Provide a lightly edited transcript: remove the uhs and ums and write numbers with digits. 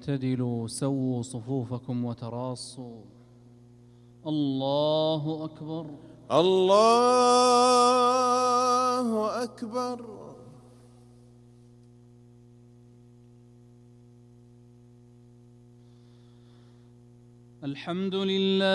اعتدلوا سووا صفوفكم وتراصوا. الله أكبر. الله أكبر. الحمد لله.